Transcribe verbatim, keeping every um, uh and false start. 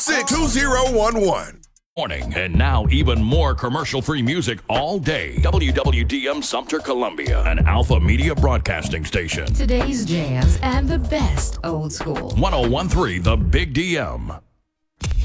six two zero one one. Morning, and now even more commercial-free music all day. W W D M Sumter, Columbia, an Alpha Media broadcasting station. Today's jams and the best old school. one oh one point three The Big D M.